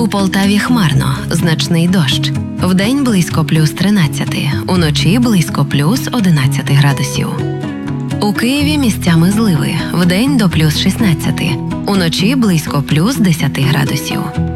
Полтаві хмарно, значний дощ. Вдень близько плюс 13, уночі близько плюс 11 градусів. У Києві місцями зливи, вдень до плюс 16, уночі близько плюс 10 градусів.